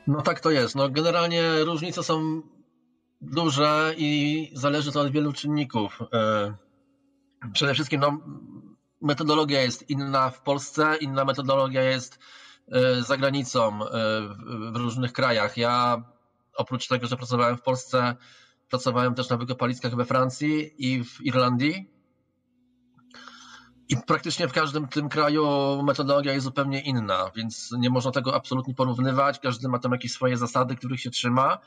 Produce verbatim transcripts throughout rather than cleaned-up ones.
No tak to jest. No generalnie różnice są duże i zależy to od wielu czynników. E, Przede wszystkim no, metodologia jest inna w Polsce, inna metodologia jest e, za granicą, e, w, w różnych krajach. Ja oprócz tego, że pracowałem w Polsce, pracowałem też na wykopaliskach we Francji i w Irlandii. I praktycznie w każdym tym kraju metodologia jest zupełnie inna, więc nie można tego absolutnie porównywać. Każdy ma tam jakieś swoje zasady, których się trzyma.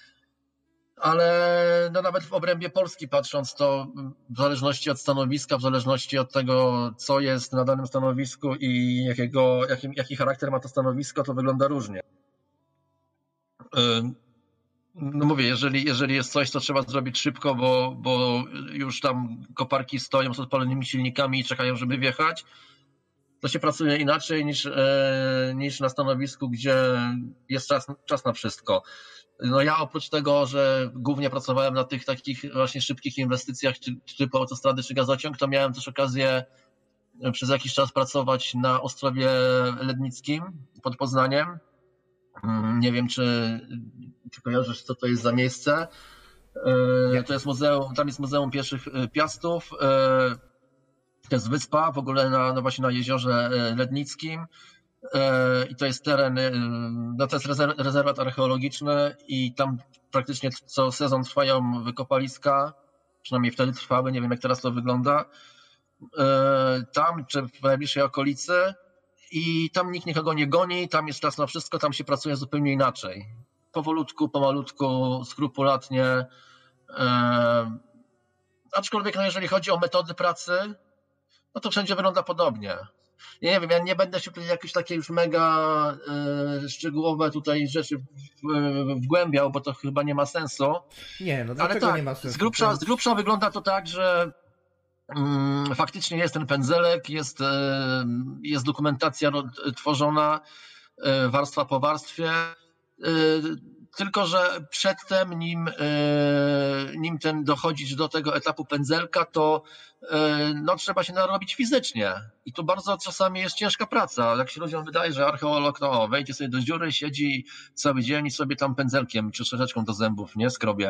Ale no nawet w obrębie Polski patrząc, to w zależności od stanowiska, w zależności od tego, co jest na danym stanowisku i jakiego, jaki, jaki charakter ma to stanowisko, to wygląda różnie. No mówię, jeżeli, jeżeli jest coś, co trzeba zrobić szybko, bo, bo już tam koparki stoją z odpalonymi silnikami i czekają, żeby wjechać, to się pracuje inaczej niż, niż na stanowisku, gdzie jest czas, czas na wszystko. No ja oprócz tego, że głównie pracowałem na tych takich właśnie szybkich inwestycjach typu autostrady czy gazociąg, to miałem też okazję przez jakiś czas pracować na Ostrowie Lednickim pod Poznaniem. Nie wiem, czy, czy kojarzysz, co to jest za miejsce. To jest muzeum, tam jest Muzeum Pieszych Piastów. To jest wyspa w ogóle na, no właśnie na jeziorze Lednickim. I to jest teren, no to jest rezerwat archeologiczny i tam praktycznie co sezon trwają wykopaliska, przynajmniej wtedy trwały, nie wiem jak teraz to wygląda, tam czy w najbliższej okolicy i tam nikt nikogo nie goni, tam jest czas na wszystko, tam się pracuje zupełnie inaczej. Powolutku, pomalutku, skrupulatnie, aczkolwiek no jeżeli chodzi o metody pracy, no to wszędzie wygląda podobnie. Ja nie wiem, ja nie będę się tutaj jakieś takie już mega y, szczegółowe tutaj rzeczy wgłębiał, bo to chyba nie ma sensu. Nie, no dlaczego ale tak, nie ma sensu? Z grubsza, z grubsza wygląda to tak, że y, faktycznie jest ten pędzelek, jest, y, jest dokumentacja tworzona y, warstwa po warstwie, y, tylko że przedtem, nim, nim ten dochodzić do tego etapu pędzelka, to no, trzeba się narobić fizycznie. I tu bardzo czasami jest ciężka praca. Jak się ludziom wydaje, że archeolog no, wejdzie sobie do dziury, siedzi cały dzień i sobie tam pędzelkiem czy szereczką do zębów nie skrobie.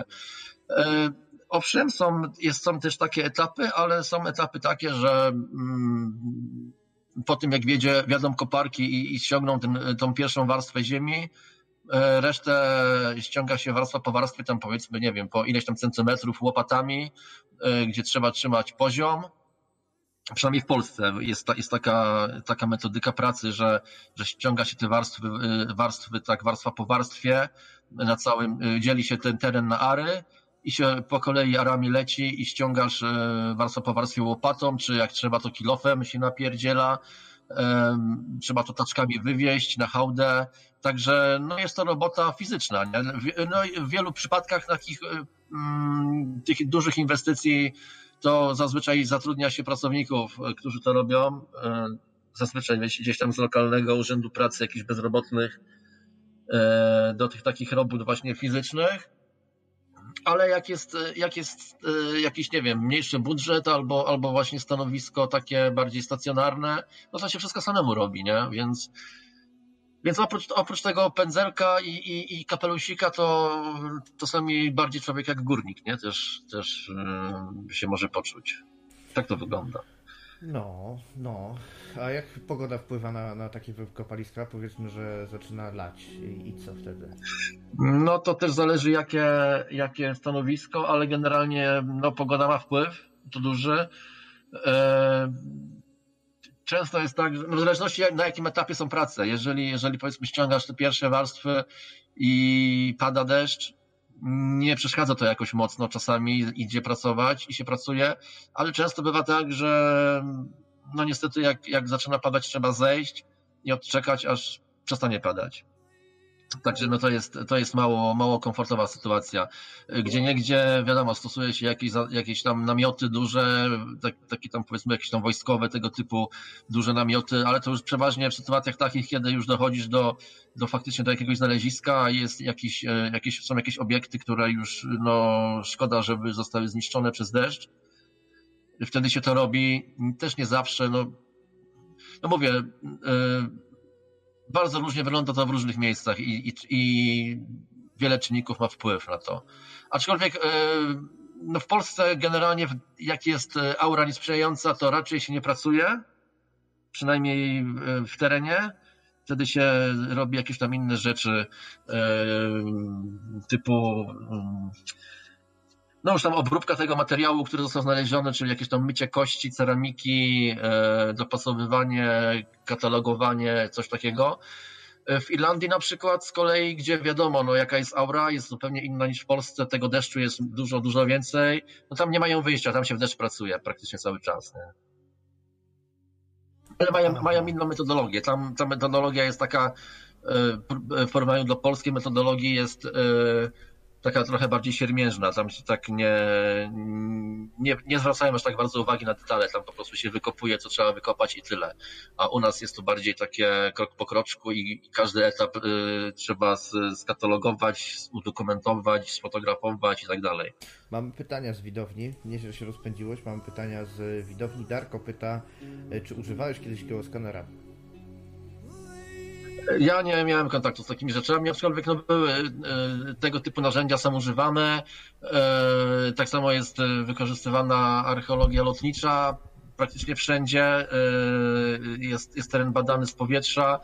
Owszem, są, jest, są też takie etapy, ale są etapy takie, że mm, po tym jak wiedzie, wiadą koparki i, i ściągną ten, tą pierwszą warstwę ziemi, resztę ściąga się warstwa po warstwie, tam powiedzmy, nie wiem, po ileś tam centymetrów łopatami, gdzie trzeba trzymać poziom. Przynajmniej w Polsce jest, ta, jest taka, taka metodyka pracy, że, że ściąga się te warstwy, warstwy, tak warstwa po warstwie, na całym, dzieli się ten teren na ary i się po kolei arami leci i ściągasz warstwę po warstwie łopatą, czy jak trzeba to kilofem się napierdziela. Um, trzeba to taczkami wywieźć na hałdę, także no jest to robota fizyczna. Nie? No, w wielu przypadkach takich um, tych dużych inwestycji to zazwyczaj zatrudnia się pracowników, którzy to robią, um, zazwyczaj gdzieś tam z lokalnego urzędu pracy, jakichś bezrobotnych um, do tych takich robót właśnie fizycznych. Ale jak jest, jak jest jakiś, nie wiem, mniejszy budżet albo, albo właśnie stanowisko takie bardziej stacjonarne, no to się wszystko samemu robi, nie? Więc, więc oprócz, oprócz tego pędzelka i, i, i kapelusika to czasami bardziej człowiek jak górnik, nie? Też, też yy, się może poczuć. Tak to wygląda. No, no. A jak pogoda wpływa na, na takie wykopaliska? Powiedzmy, że zaczyna lać i, i co wtedy? No to też zależy jakie, jakie stanowisko, ale generalnie no, pogoda ma wpływ, to duży. E, często jest tak, że no, w zależności na jakim etapie są prace. Jeżeli, jeżeli powiedzmy ściągasz te pierwsze warstwy i pada deszcz, nie przeszkadza to jakoś mocno, czasami idzie pracować i się pracuje, ale często bywa tak, że no niestety jak, jak zaczyna padać, trzeba zejść i odczekać, aż przestanie padać. Także no to jest, to jest mało, mało komfortowa sytuacja. Gdzie niegdzie, wiadomo, stosuje się jakieś, jakieś tam namioty duże, tak, takie tam powiedzmy jakieś tam wojskowe tego typu duże namioty, ale to już przeważnie w sytuacjach takich, kiedy już dochodzisz do, do faktycznie do jakiegoś znaleziska, jest jakiś, jakieś, są jakieś obiekty, które już no szkoda, żeby zostały zniszczone przez deszcz. Wtedy się to robi, też nie zawsze, no, no mówię, yy, bardzo różnie wygląda to w różnych miejscach i, i, i wiele czynników ma wpływ na to. Aczkolwiek no w Polsce generalnie jak jest aura niesprzyjająca, to raczej się nie pracuje, przynajmniej w terenie. Wtedy się robi jakieś tam inne rzeczy typu no już tam obróbka tego materiału, który został znaleziony, czyli jakieś tam mycie kości, ceramiki, dopasowywanie, katalogowanie, coś takiego. W Irlandii na przykład z kolei, gdzie wiadomo, no jaka jest aura, jest zupełnie inna niż w Polsce, tego deszczu jest dużo, dużo więcej, no tam nie mają wyjścia, tam się w deszcz pracuje praktycznie cały czas. Nie? Ale mają, mają inną metodologię, tam ta metodologia jest taka, w porównaniu do polskiej metodologii jest taka trochę bardziej siermiężna, tam się tak nie, nie, nie zwracają aż tak bardzo uwagi na detale, tam po prostu się wykopuje, co trzeba wykopać i tyle. A u nas jest to bardziej takie krok po kroczku i, i każdy etap y, trzeba skatalogować, udokumentować, sfotografować i tak dalej. Mamy pytania z widowni, nie że się rozpędziłeś, mamy pytania z widowni. Darko pyta, czy używałeś kiedyś geoskanera? Ja nie miałem kontaktu z takimi rzeczami, aczkolwiek no, były tego typu narzędzia, są używane. Tak samo jest wykorzystywana archeologia lotnicza praktycznie wszędzie. Jest, jest teren badany z powietrza.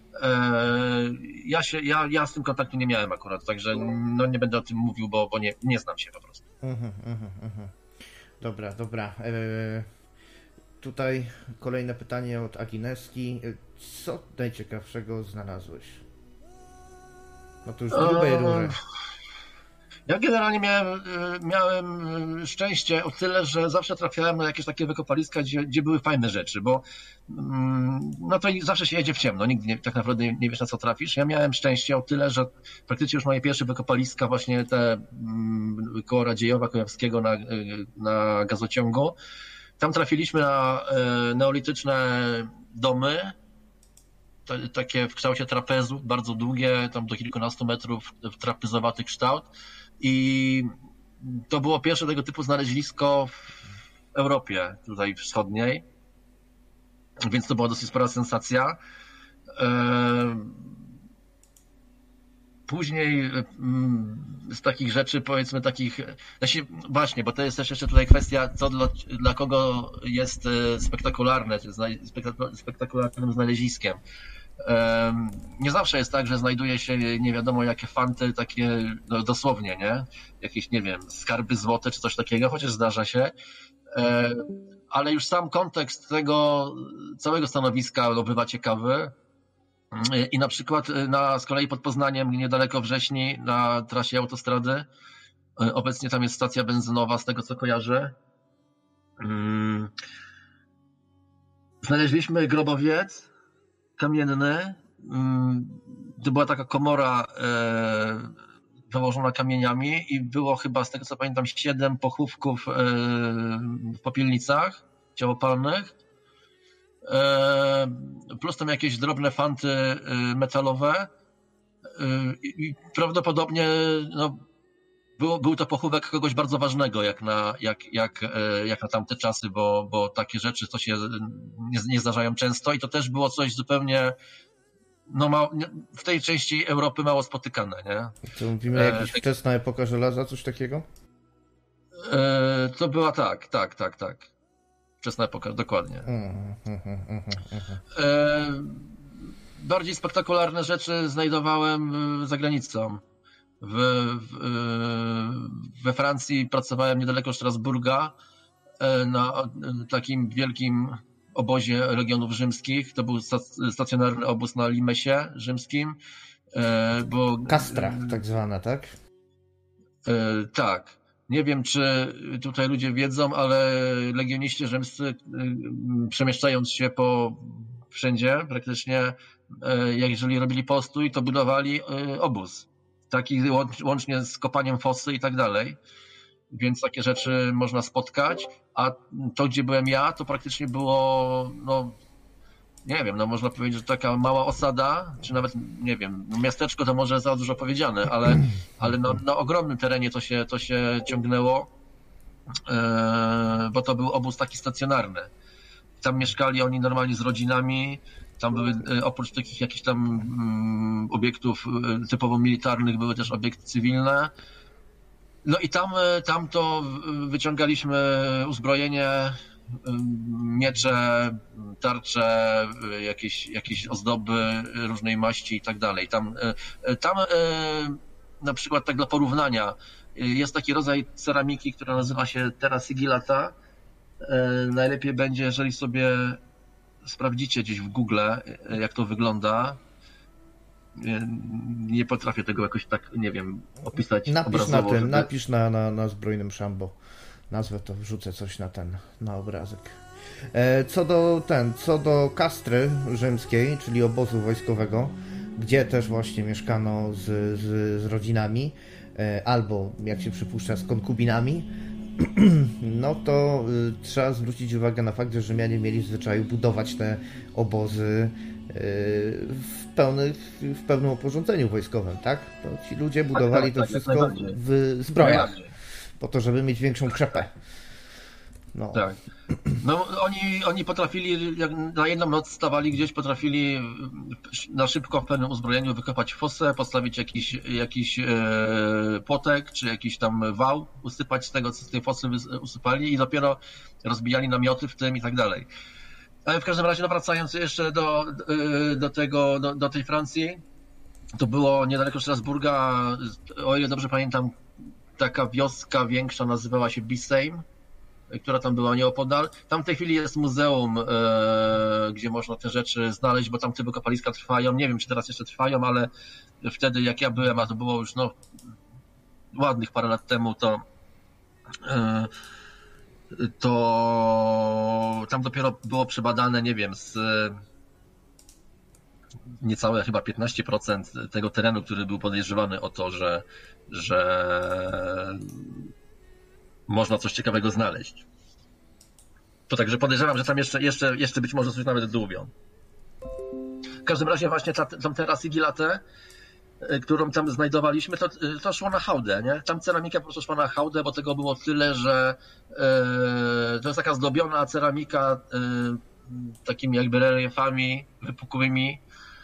Ja, się, ja, ja z tym kontaktu nie miałem akurat, także no, nie będę o tym mówił, bo, bo nie, nie znam się po prostu. Uh-huh, uh-huh, uh-huh. Dobra, dobra. Eee, tutaj kolejne pytanie od Agineski. Co najciekawszego znalazłeś? No to już grubej rury. Ja generalnie miałem, miałem szczęście o tyle, że zawsze trafiałem na jakieś takie wykopaliska, gdzie, gdzie były fajne rzeczy, bo no to zawsze się jedzie w ciemno, nigdy nie, tak naprawdę nie wiesz, na co trafisz. Ja miałem szczęście o tyle, że praktycznie już moje pierwsze wykopaliska, właśnie te koło Radziejowa, Kujawskiego na, na gazociągu, tam trafiliśmy na neolityczne domy, takie w kształcie trapezu, bardzo długie, tam do kilkunastu metrów, trapezowaty kształt. I to było pierwsze tego typu znalezisko w Europie, tutaj wschodniej, więc to była dosyć spora sensacja. Później z takich rzeczy, powiedzmy takich, właśnie, bo to jest też jeszcze tutaj kwestia, co dla, dla kogo jest spektakularne, czy spektakularnym znaleziskiem. Nie zawsze jest tak, że znajduje się nie wiadomo jakie fanty, takie no dosłownie, nie? Jakieś, nie wiem, skarby złote czy coś takiego, chociaż zdarza się. Ale już sam kontekst tego całego stanowiska bywa ciekawy. I na przykład na, z kolei pod Poznaniem, niedaleko Wrześni, na trasie autostrady, obecnie tam jest stacja benzynowa, z tego co kojarzę. Znaleźliśmy grobowiec kamienny. To była taka komora założona kamieniami i było chyba, z tego co pamiętam, siedem pochówków w popielnicach ciałopalnych. Plus tam jakieś drobne fanty metalowe i prawdopodobnie no, był, był to pochówek kogoś bardzo ważnego jak na, jak, jak, jak na tamte czasy, bo, bo takie rzeczy to się nie, nie zdarzają często i to też było coś zupełnie no, ma, w tej części Europy mało spotykane. Nie? To mówimy jakaś e, wczesna epoka żelaza, coś takiego? E, to była tak, tak, tak, tak. Wczesna epoka, dokładnie. Mm, mm, mm, mm, e, bardziej spektakularne rzeczy znajdowałem za granicą. W, w, we Francji pracowałem niedaleko Strasburga na takim wielkim obozie Legionów Rzymskich. To był stacjonarny obóz na Limesie rzymskim. Bo, Kastra tak zwana, tak? Tak. Nie wiem, czy tutaj ludzie wiedzą, ale legioniści rzymscy, przemieszczając się po wszędzie praktycznie, jeżeli robili postój, to budowali obóz. Taki łącznie z kopaniem fosy i tak dalej. Więc takie rzeczy można spotkać. A to, gdzie byłem ja, to praktycznie było, no nie wiem, no można powiedzieć, że taka mała osada, czy nawet, nie wiem, no miasteczko to może za dużo powiedziane, ale, ale no, na ogromnym terenie to się, to się ciągnęło, bo to był obóz taki stacjonarny. Tam mieszkali oni normalnie z rodzinami, Tam były oprócz takich jakichś tam mm, obiektów typowo militarnych, były też obiekty cywilne. No i tam, tam to wyciągaliśmy uzbrojenie, miecze, tarcze, jakieś, jakieś ozdoby różnej maści i tak dalej. Tam, tam na przykład tak dla porównania jest taki rodzaj ceramiki, która nazywa się Terra Sigillata. Najlepiej będzie, jeżeli sobie sprawdzicie gdzieś w Google, jak to wygląda. Nie potrafię tego jakoś tak, nie wiem, opisać napisz obrazowo. Na tym, żeby... Napisz na, na, na zbrojnym Szambo. Nazwę to, wrzucę coś na ten, na obrazek. E, co do ten, co do Kastry rzymskiej, czyli obozu wojskowego, gdzie też właśnie mieszkano z, z, z rodzinami, e, albo jak się przypuszcza z konkubinami, no to y, trzeba zwrócić uwagę na fakt, że Rzymianie mieli w zwyczaju budować te obozy w, pełnych, w pełnym oporządzeniu wojskowym, tak? To ci ludzie budowali tak, tak, to tak, wszystko w zbrojach, po to, żeby mieć większą krzepę. No. Tak. No oni, oni potrafili, jak na jedną noc stawali gdzieś, potrafili na szybko w pełnym uzbrojeniu wykopać fosę, postawić jakiś, jakiś e, płotek, czy jakiś tam wał, usypać z tego, co z tej fosy usypali i dopiero rozbijali namioty w tym i tak dalej. Ale w każdym razie, no wracając jeszcze do, do tego, do, do tej Francji, to było niedaleko Strasburga, o ile dobrze pamiętam, taka wioska większa nazywała się Biseim, która tam była nieopodal. Tam w tej chwili jest muzeum, e, gdzie można te rzeczy znaleźć, bo tam te wykopaliska trwają. Nie wiem, czy teraz jeszcze trwają, ale wtedy jak ja byłem, a to było już no, ładnych parę lat temu, to e, to tam dopiero było przebadane, nie wiem, z niecałe chyba piętnaście procent tego terenu, który był podejrzewany o to, że, że można coś ciekawego znaleźć. To także podejrzewam, że tam jeszcze, jeszcze, jeszcze być może coś nawet dłubią. W każdym razie właśnie ta, tą Terra Sigillatę, którą tam znajdowaliśmy, to, to szło na hałdę, nie? Tam ceramika po prostu szła na hałdę, bo tego było tyle, że yy, to jest taka zdobiona ceramika yy, takimi jakby reliefami wypukłymi.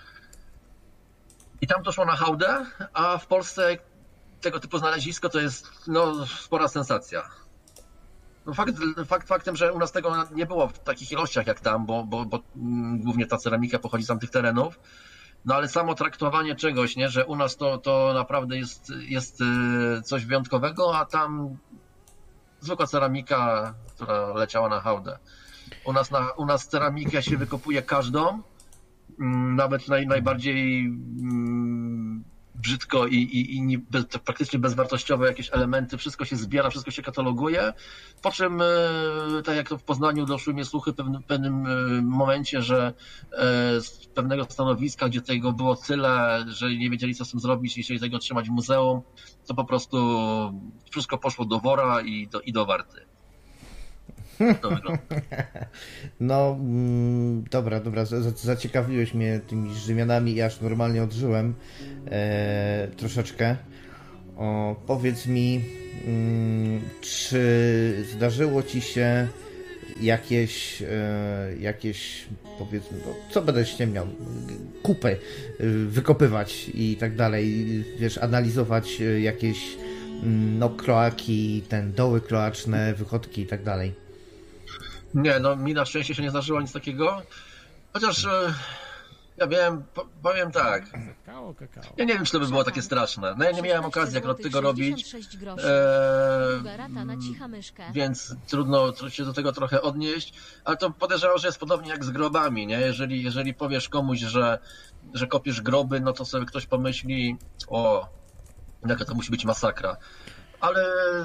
I tam to szło na hałdę, a w Polsce tego typu znalezisko to jest no, spora sensacja. No fakt, fakt faktem, że u nas tego nie było w takich ilościach jak tam, bo, bo, bo głównie ta ceramika pochodzi z tamtych terenów. No ale samo traktowanie czegoś, nie, że u nas to, to naprawdę jest, jest coś wyjątkowego, a tam zwykła ceramika, która leciała na hałdę. U nas, na, u nas ceramikę się wykopuje każdą, nawet naj, najbardziej mm, brzydko i, i, i nie, bez, praktycznie bezwartościowe jakieś elementy, wszystko się zbiera, wszystko się kataloguje, po czym tak jak to w Poznaniu doszły mnie słuchy w pewnym, pewnym momencie, że z pewnego stanowiska, gdzie tego było tyle, że nie wiedzieli co z tym zrobić i chcieli tego trzymać w muzeum, to po prostu wszystko poszło do wora i do, i do warty. To wygląda. No, mm, dobra, dobra, zaciekawiłeś mnie tymi Rzymianami i aż normalnie odżyłem e, troszeczkę. O, powiedz mi, mm, czy zdarzyło ci się jakieś, e, jakieś powiedzmy, no, co będę ściemniał, kupy wykopywać i tak dalej, wiesz, analizować jakieś no, kloaki, ten doły kloaczne, wychodki i tak dalej? Nie, no mi na szczęście się nie zdarzyło nic takiego, chociaż e, ja wiem, powiem tak, ja nie wiem, czy to by było takie straszne, no ja nie miałem okazji akurat tego robić, e, więc trudno się do tego trochę odnieść, ale to podejrzewam, że jest podobnie jak z grobami, nie? Jeżeli, jeżeli powiesz komuś, że, że kopiesz groby, no to sobie ktoś pomyśli, o, jaka to musi być masakra, ale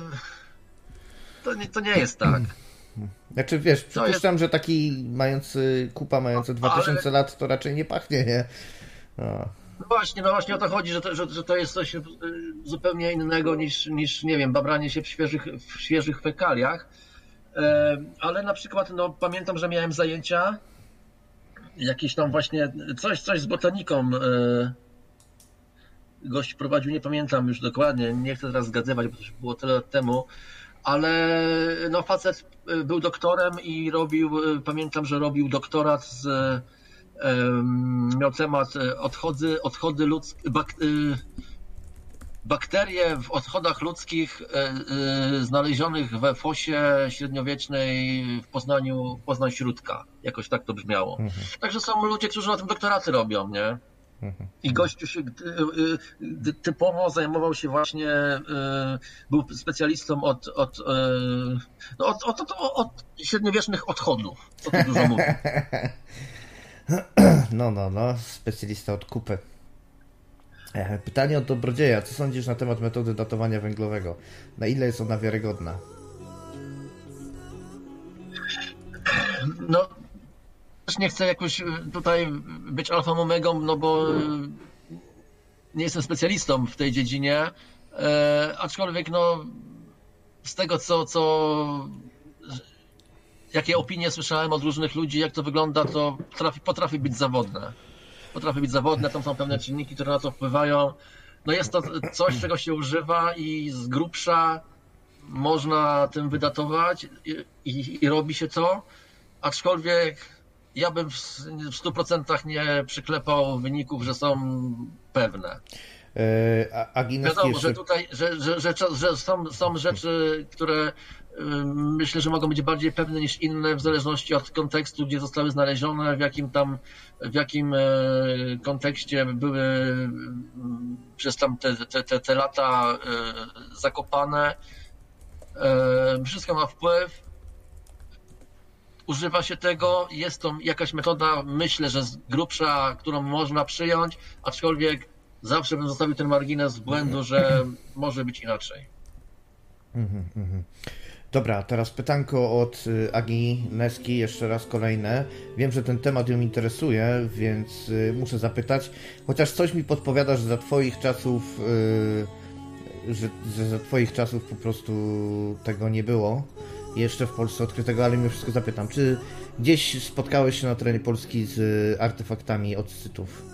to nie, to nie jest tak. Znaczy wiesz, przypuszczam, jest... że taki mający, kupa mający dwa tysiące ale... lat to raczej nie pachnie, nie? No. No właśnie, no właśnie o to chodzi, że to, że, że to jest coś zupełnie innego niż, niż nie wiem, babranie się w świeżych, w świeżych fekaliach. Ale na przykład no, pamiętam, że miałem zajęcia jakieś tam właśnie coś, coś z botaniką gość prowadził, nie pamiętam już dokładnie, nie chcę teraz zgadywać, bo to już było tyle lat temu. Ale no facet był doktorem i robił, pamiętam, że robił doktorat z, miał temat odchody, odchody ludzkie, bak, bakterie w odchodach ludzkich znalezionych we fosie średniowiecznej w Poznaniu, Poznań-Śródka. Jakoś tak to brzmiało. Mhm. Także są ludzie, którzy na tym doktoraty robią, nie? Mhm. I gościu się typowo zajmował się właśnie, był specjalistą od, od, no od, od, od, od średniowiecznych odchodów, co tu dużo mówi. No, no, no, specjalista od kupy. Pytanie od Dobrodzieja. Co sądzisz na temat metody datowania węglowego? Na ile jest ona wiarygodna? No, też nie chcę jakoś tutaj być alfą omegą, no bo nie jestem specjalistą w tej dziedzinie, e, aczkolwiek no z tego co, co jakie opinie słyszałem od różnych ludzi, jak to wygląda, to potrafi, potrafi być zawodne. Potrafi być zawodne, tam są pewne czynniki, które na to wpływają. No jest to coś, czego się używa i z grubsza można tym wydatować i, i, i robi się to, aczkolwiek ja bym w stu procentach nie przyklepał wyników, że są pewne. Yy, Wiadomo, jeszcze... że tutaj że, że, że, że są, są rzeczy, które myślę, że mogą być bardziej pewne niż inne w zależności od kontekstu, gdzie zostały znalezione, w jakim tam, w jakim kontekście były przez tam te, te, te, te lata zakopane. Wszystko ma wpływ. Używa się tego, jest to jakaś metoda, myślę, że z grubsza, którą można przyjąć, aczkolwiek zawsze bym zostawił ten margines błędu, że może być inaczej. Mhm, mhm. Dobra, teraz pytanko od Agi Neski, jeszcze raz kolejne. Wiem, że ten temat ją interesuje, więc muszę zapytać, chociaż coś mi podpowiada, że za twoich czasów, że, że za twoich czasów po prostu tego nie było jeszcze w Polsce odkrytego, ale mimo wszystko zapytam, czy gdzieś spotkałeś się na terenie Polski z artefaktami od scytów?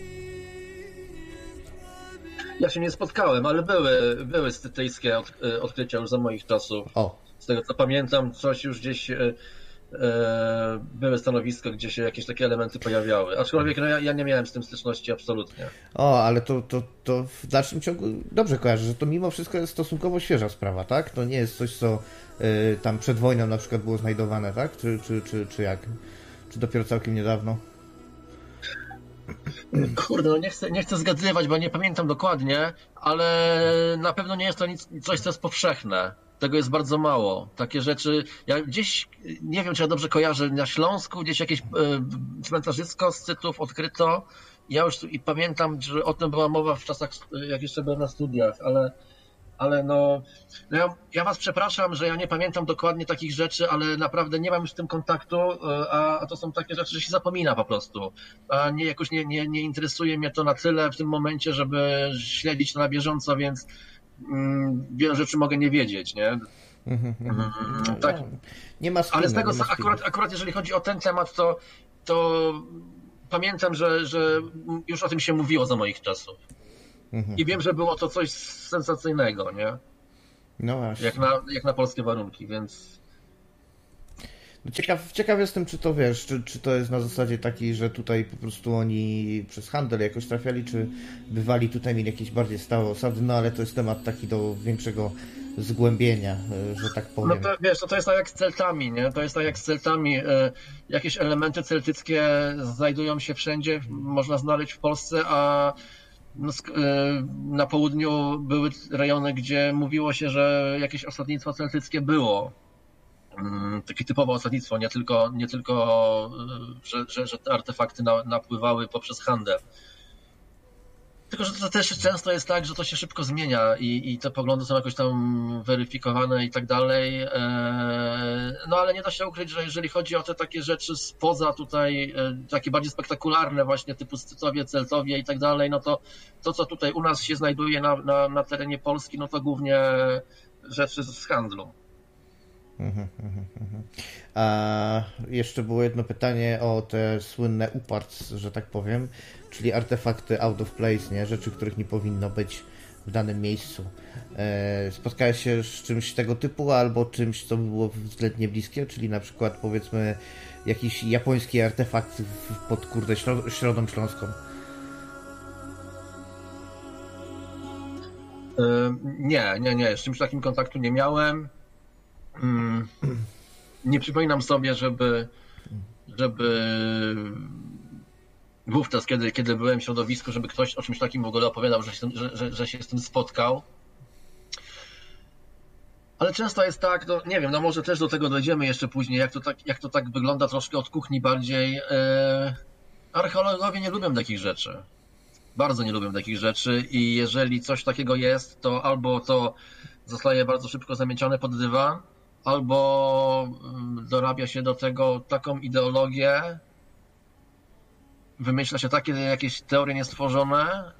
Ja się nie spotkałem, ale były, były scytyjskie od, odkrycia już za moich czasów. O. Z tego co pamiętam, coś już gdzieś e, e, były stanowiska, gdzie się jakieś takie elementy pojawiały. Aczkolwiek no, ja, ja nie miałem z tym styczności absolutnie. O, ale to, to, to w dalszym ciągu dobrze kojarzę, że to mimo wszystko jest stosunkowo świeża sprawa, tak? To nie jest coś, co y, tam przed wojną na przykład było znajdowane, tak? Czy, czy, czy, czy jak? Czy dopiero całkiem niedawno? Kurde, no nie chcę, nie chcę zgadywać, bo nie pamiętam dokładnie, ale na pewno nie jest to nic, coś, co jest powszechne. Tego jest bardzo mało. Takie rzeczy, ja gdzieś, nie wiem, czy ja dobrze kojarzę, na Śląsku gdzieś jakieś e, cmentarzysko scytów odkryto. Ja już i pamiętam, że o tym była mowa w czasach, jak jeszcze byłem na studiach, ale, ale no, no ja, ja was przepraszam, że ja nie pamiętam dokładnie takich rzeczy, ale naprawdę nie mam już z tym kontaktu, a, a to są takie rzeczy, że się zapomina po prostu. A nie, jakoś nie, nie, nie interesuje mnie to na tyle w tym momencie, żeby śledzić to na bieżąco, więc wiele rzeczy mogę nie wiedzieć, nie? Mm-hmm, mm-hmm. Tak. Nie ma spiny, ale z tego, nie ma akurat, akurat jeżeli chodzi o ten temat, to, to pamiętam, że, że już o tym się mówiło za moich czasów. Mm-hmm. I wiem, że było to coś sensacyjnego, nie? No właśnie. Jak na, jak na polskie warunki, więc... No ciekaw, ciekaw jestem, czy to wiesz, czy, czy to jest na zasadzie takiej, że tutaj po prostu oni przez handel jakoś trafiali, czy bywali tutaj, mieli jakieś bardziej stałe osady, no ale to jest temat taki do większego zgłębienia, że tak powiem. No to wiesz, no to jest tak jak z Celtami, nie? To jest tak jak z Celtami. Jakieś elementy celtyckie znajdują się wszędzie, można znaleźć w Polsce, a na południu były rejony, gdzie mówiło się, że jakieś osadnictwo celtyckie było. Takie typowe osadnictwo, nie tylko, nie tylko że, że, że te artefakty na, napływały poprzez handel. Tylko, że to też często jest tak, że to się szybko zmienia i, i te poglądy są jakoś tam weryfikowane i tak dalej. No ale nie da się ukryć, że jeżeli chodzi o te takie rzeczy spoza tutaj, takie bardziej spektakularne właśnie typu Scytowie, Celtowie i tak dalej, no to to, co tutaj u nas się znajduje na, na, na terenie Polski, no to głównie rzeczy z handlu. A jeszcze było jedno pytanie o te słynne uparts, że tak powiem, czyli artefakty out of place, nie? Rzeczy, których nie powinno być w danym miejscu. E, spotkałeś się z czymś tego typu, albo czymś, co było względnie bliskie, czyli na przykład powiedzmy jakiś japoński artefakt pod kurde śro- Środą Śląską? Nie, nie, nie, z czymś takim kontaktu nie miałem. Nie przypominam sobie, żeby, żeby wówczas, kiedy, kiedy byłem w środowisku, żeby ktoś o czymś takim w ogóle opowiadał, że się, że, że, że się z tym spotkał. Ale często jest tak, no nie wiem, no może też do tego dojdziemy jeszcze później, jak to tak, jak to tak wygląda troszkę od kuchni bardziej. Archeologowie nie lubią takich rzeczy. Bardzo nie lubią takich rzeczy i jeżeli coś takiego jest, to albo to zostaje bardzo szybko zamiecione pod dywan, albo dorabia się do tego taką ideologię, wymyśla się takie jakieś teorie niestworzone,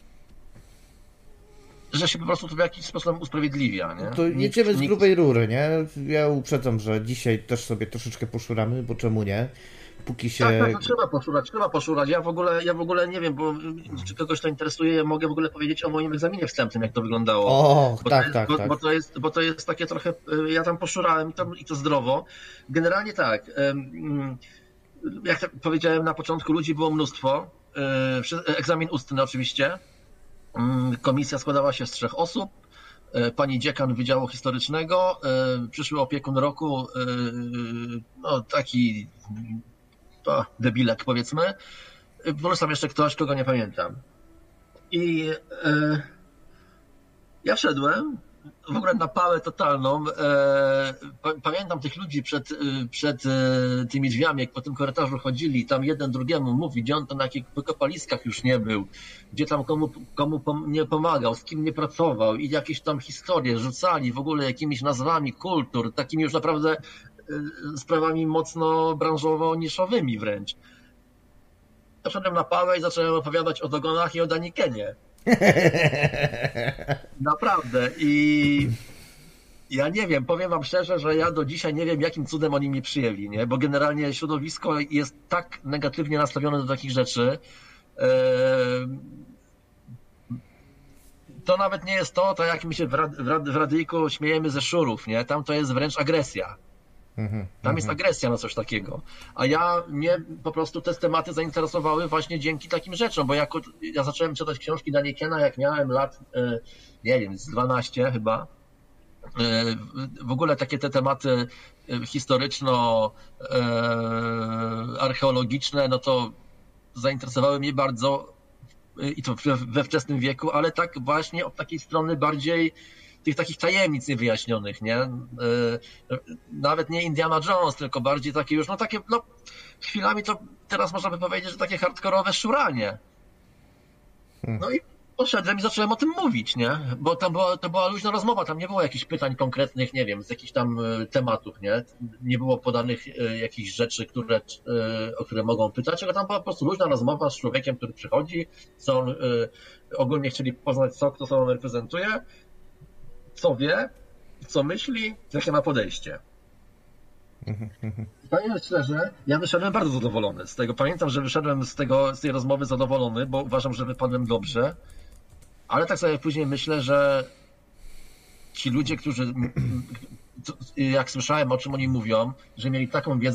że się po prostu to w jakiś sposób usprawiedliwia. Nie? To jedziemy z grubej rury, nie? Ja uprzedzam, że dzisiaj też sobie troszeczkę poszuramy, bo czemu nie? Póki się... Tak, tak, to trzeba poszurać, trzeba poszurać. Ja w ogóle, ja w ogóle nie wiem, bo czy kogoś to interesuje, ja mogę w ogóle powiedzieć o moim egzaminie wstępnym, jak to wyglądało. O, bo tak, to jest, tak, bo, tak. Bo to, jest, bo to jest takie trochę, ja tam poszurałem i to, i to zdrowo. Generalnie tak, jak powiedziałem na początku, ludzi było mnóstwo. Egzamin ustny oczywiście. Komisja składała się z trzech osób. Pani dziekan Wydziału Historycznego, przyszły opiekun roku, no taki to debilek powiedzmy, plus tam jeszcze ktoś, kogo nie pamiętam. I e, ja wszedłem w ogóle na pałę totalną. E, pamiętam tych ludzi przed, przed tymi drzwiami, jak po tym korytarzu chodzili, tam jeden drugiemu mówi, gdzie on to na jakich wykopaliskach już nie był, gdzie tam komu, komu nie pomagał, z kim nie pracował i jakieś tam historie rzucali w ogóle jakimiś nazwami kultur, takimi już naprawdę sprawami mocno branżowo-niszowymi wręcz. Ja wszedłem na pałę i zacząłem opowiadać o dogonach i o Danikenie. Naprawdę. I ja nie wiem, powiem wam szczerze, że ja do dzisiaj nie wiem, jakim cudem oni mnie przyjęli, nie? Bo generalnie środowisko jest tak negatywnie nastawione do takich rzeczy. To nawet nie jest to, to jak my się w, rad, w, rad, w radyjku śmiejemy ze szurów, nie? Tam to jest wręcz agresja. Tam jest agresja na coś takiego. A ja mnie po prostu te tematy zainteresowały właśnie dzięki takim rzeczom, bo jak ja zacząłem czytać książki Danikena, jak miałem lat, nie wiem, z dwanaście chyba. W ogóle takie te tematy historyczno-archeologiczne, no to zainteresowały mnie bardzo i to we wczesnym wieku, ale tak właśnie od takiej strony bardziej tych takich tajemnic niewyjaśnionych, nie? Nawet nie Indiana Jones, tylko bardziej takie już, no takie, no chwilami to teraz można by powiedzieć, że takie hardkorowe szuranie. No i poszedłem i zacząłem o tym mówić, nie? Bo tam była, to była luźna rozmowa, tam nie było jakichś pytań konkretnych, nie wiem, z jakichś tam tematów, nie? Nie było podanych jakichś rzeczy, które, o które mogą pytać, tylko tam była po prostu luźna rozmowa z człowiekiem, który przychodzi, co on, ogólnie chcieli poznać, co kto sobą reprezentuje, co wie, co myśli, jakie ma podejście. Powiem szczerze, ja wyszedłem bardzo zadowolony z tego. Pamiętam, że wyszedłem z, tego, z tej rozmowy zadowolony, bo uważam, że wypadłem dobrze, ale tak sobie później myślę, że ci ludzie, którzy, jak słyszałem, o czym oni mówią, że mieli taką wiedzę,